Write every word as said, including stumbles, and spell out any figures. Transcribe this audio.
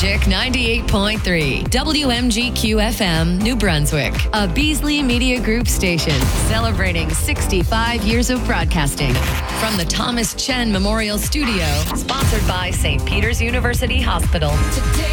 Magic ninety-eight point three, W M G Q F M, New Brunswick, a Beasley Media Group station celebrating sixty-five years of broadcasting from the Thomas Chen Memorial Studio, sponsored by Saint Peter's University Hospital.